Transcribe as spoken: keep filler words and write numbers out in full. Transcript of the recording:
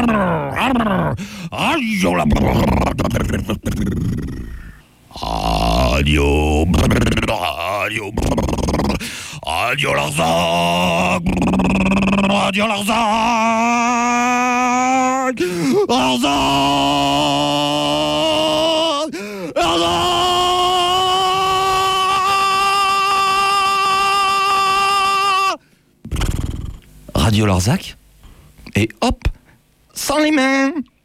Radio la... Radio... Radio... Radio Larzac. Radio Larzac. Larzac. Larzac. Radio Larzac. Et hop, sans les mains.